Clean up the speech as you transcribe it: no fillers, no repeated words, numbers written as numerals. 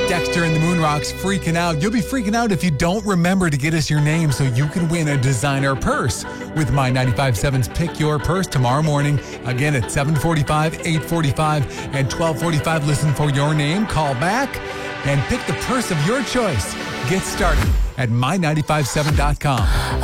Dexter and the Moon Rocks, Freaking Out. You'll be freaking out if you don't remember to get us your name so you can win a designer purse with My 95.7's Pick Your Purse tomorrow morning. Again at 7:45, 8:45, and 12:45. Listen for your name, call back, and pick the purse of your choice. Get started at my957.com.